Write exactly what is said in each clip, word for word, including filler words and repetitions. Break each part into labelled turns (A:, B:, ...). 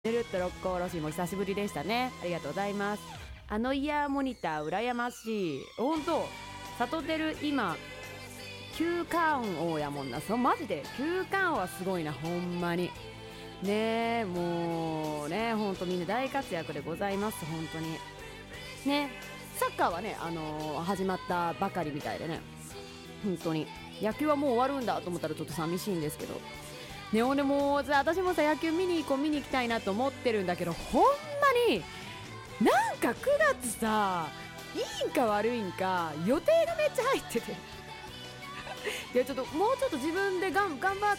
A: ぬるっと六甲おろしも久しぶりでしたね。ありがとうございます。あのイヤーモニター羨ましい。ほんとサトテル今休館王やもんな。そうマジで休館王はすごいな、ほんまにね。えもうね、ほんとみんな大活躍でございます。本当にね。サッカーはね、あのー、始まったばかりみたいでね、本当に野球はもう終わるんだと思ったらちょっと寂しいんですけどね。俺も私もさ野球見に行こう見に行きたいなと思ってるんだけど、ほんまになんかくがつさ、いいんか悪いんか予定がめっちゃ入ってていやちょっともうちょっと自分でがん頑張って、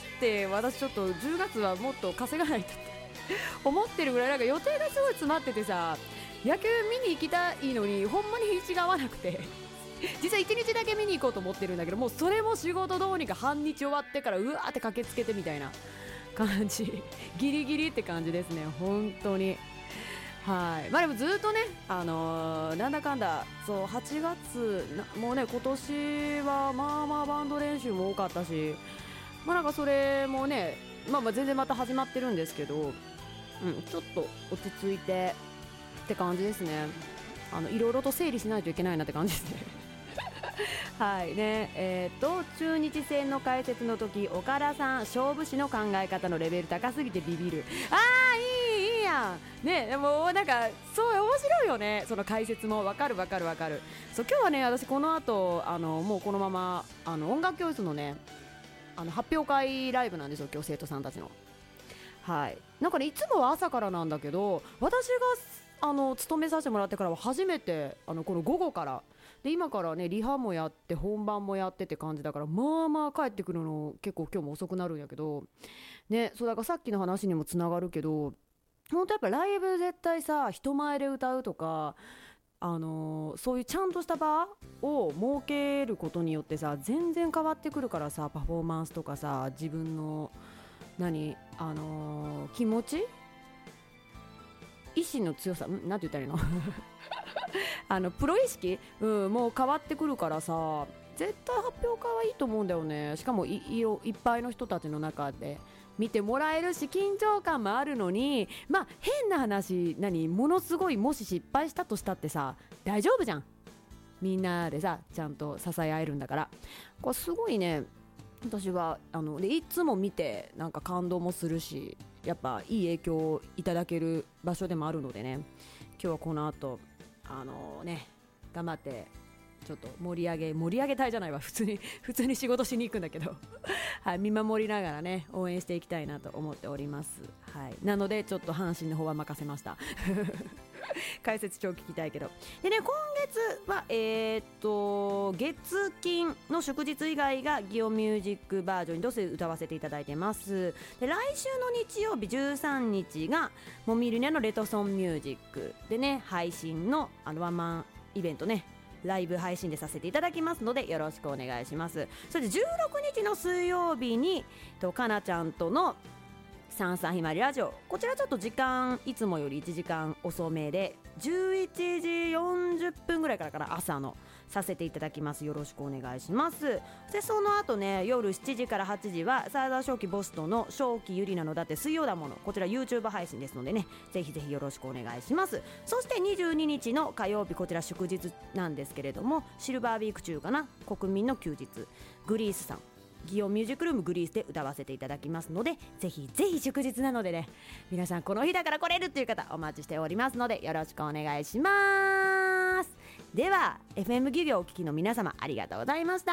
A: 私ちょっとじゅうがつはもっと稼がないとって思ってるぐらい、なんか予定がすごい詰まっててさ、野球見に行きたいのにほんまに日が合わなくて実はいちにちだけ見に行こうと思ってるんだけど、もうそれも仕事どうにか半日終わってからうわーって駆けつけてみたいな感じギリギリって感じですね、本当に。はい、まあでもずっとね、あのー、なんだかんだそうはちがつなもうね、今年はまあまあバンド練習も多かったし、まあなんかそれもね、まあまあ全然また始まってるんですけど、うん、ちょっと落ち着いてって感じですね。あのいろいろと整理しないといけないなって感じですねはいね。えー、と中日戦の解説の時、岡田さん勝負師の考え方のレベル高すぎてビビる。あーいいいいやんね。でもなんかそう面白いよね、その解説も。わかるわかるわかる。そう今日はね、私この後あのもうこのままあの音楽教室のね、あの発表会ライブなんですよ、今日生徒さんたちの。はい、なんかねいつもは朝からなんだけど、私があの勤めさせてもらってからは初めてあのこの午後からで、今からねリハもやって本番もやってって感じだから、まあまあ帰ってくるの結構今日も遅くなるんやけどね。そうだからさっきの話にもつながるけど、本当やっぱライブ絶対さ人前で歌うとか、あのー、そういうちゃんとした場を設けることによってさ全然変わってくるからさ、パフォーマンスとかさ、自分の何あのー、気持ち、意志の強さ、んなんて言ったらいいのあのプロ意識、うん、もう変わってくるからさ、絶対発表会はいいと思うんだよね。しかも い, い, いっぱいの人たちの中で見てもらえるし、緊張感もあるのに、まあ変な話、何ものすごいもし失敗したとしたってさ大丈夫じゃん。みんなでさちゃんと支え合えるんだから、これすごいね。私はあのでいつも見てなんか感動もするし、やっぱいい影響をいただける場所でもあるのでね、今日はこの後あのね頑張ってちょっと盛り上げ盛り上げたいじゃないわ、普通に普通に仕事しに行くんだけどはい、見守りながらね応援していきたいなと思っております。はい、なのでちょっと阪神の方は任せました解説超聞きたいけど。でね、今月はえー、っと月金の祝日以外がギオミュージックバージョンにどうせ歌わせていただいてます。で来週の日曜日じゅうさんにちがもみるねのレトソンミュージックでね、配信のあのワンマンイベントね、ライブ配信でさせていただきますのでよろしくお願いします。それでじゅうろくにちの水曜日にとかなちゃんとのさんさんひまりラジオ、こちらちょっと時間いつもよりいちじかん遅めでじゅういちじよんじゅっぷんぐらいからかな、朝のさせていただきます。よろしくお願いします。でその後ね、夜しちじからはちじはサーダー正気ボスとの正気ゆりなのだって水曜だもの、こちら YouTube 配信ですのでね、ぜひぜひよろしくお願いします。そしてにじゅうににちの火曜日、こちら祝日なんですけれども、シルバーウィーク中かな、国民の休日、グリースさんギオミュージックルームグリースで歌わせていただきますので、ぜひぜひ祝日なのでね、皆さんこの日だから来れるという方お待ちしておりますのでよろしくお願いします。では エフエム ギリをお聞きの皆様ありがとうございました。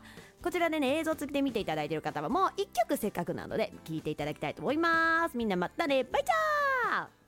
A: こちらでね映像付きで見ていただいている方はもういっきょくせっかくなので聴いていただきたいと思います。みんなまたね、バイチャー。